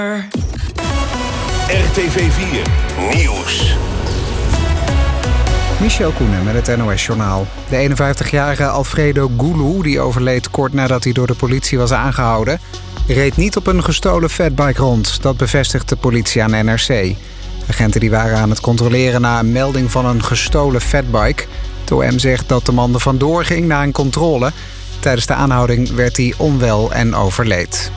RTV 4 Nieuws. Michel Koenen met het NOS-journaal. De 51-jarige Alfredo Gulu, die overleed kort nadat hij door de politie was aangehouden, reed niet op een gestolen fatbike rond. Dat bevestigt de politie aan NRC. Agenten die waren aan het controleren na een melding van een gestolen fatbike. Het OM zegt dat de man er vandoor ging na een controle. Tijdens de aanhouding werd hij onwel en overleed.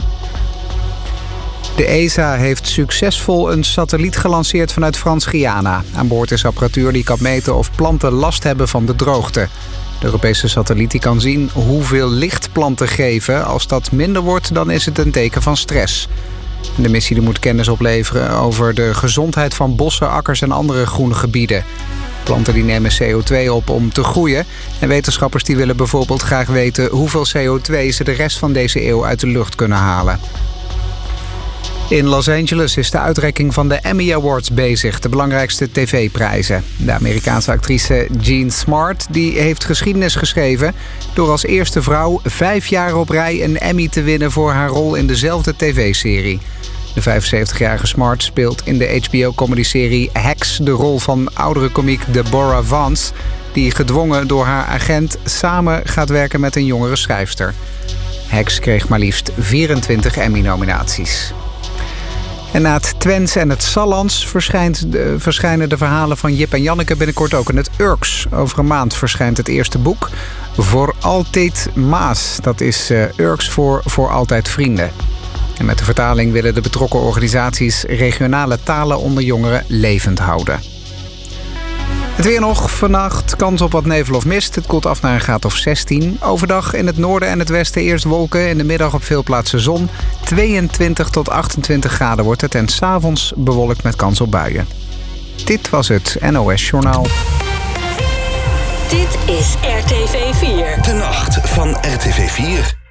De ESA heeft succesvol een satelliet gelanceerd vanuit Frans-Guyana. Aan boord is apparatuur die kan meten of planten last hebben van de droogte. De Europese satelliet die kan zien hoeveel licht planten geven. Als dat minder wordt, dan is het een teken van stress. De missie moet kennis opleveren over de gezondheid van bossen, akkers en andere groene gebieden. Planten die nemen CO2 op om te groeien. En wetenschappers die willen bijvoorbeeld graag weten hoeveel CO2 ze de rest van deze eeuw uit de lucht kunnen halen. In Los Angeles is de uitreiking van de Emmy Awards bezig, de belangrijkste tv-prijzen. De Amerikaanse actrice Jean Smart die heeft geschiedenis geschreven door als eerste vrouw 5 jaar op rij een Emmy te winnen voor haar rol in dezelfde tv-serie. De 75-jarige Smart speelt in de HBO-comedyserie Hacks de rol van oudere komiek Deborah Vance, die gedwongen door haar agent samen gaat werken met een jongere schrijfster. Hacks kreeg maar liefst 24 Emmy-nominaties. En na het Twents en het Sallands verschijnen de verhalen van Jip en Janneke binnenkort ook in het Urks. Over een maand verschijnt het eerste boek, Voor Altijd Maas. Dat is Urks voor altijd vrienden. En met de vertaling willen de betrokken organisaties regionale talen onder jongeren levend houden. Het weer nog. Vannacht kans op wat nevel of mist. Het koelt af naar een graad of 16. Overdag in het noorden en het westen eerst wolken. In de middag op veel plaatsen zon. 22 tot 28 graden wordt het. En 's avonds bewolkt met kans op buien. Dit was het NOS Journaal. Dit is RTV 4. De nacht van RTV 4.